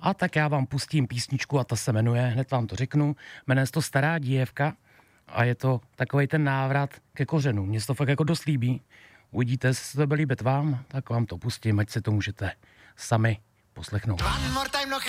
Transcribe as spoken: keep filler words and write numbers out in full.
A tak já vám pustím písničku a ta se jmenuje, hned vám to řeknu, jmenuje se to Stará díjevka a je to takovej ten návrat ke kořenům. Mně se to fakt jako dost líbí. Uvidíte, jestli se to bude líbit vám, tak vám to pustím, ať se to můžete sami poslechnout.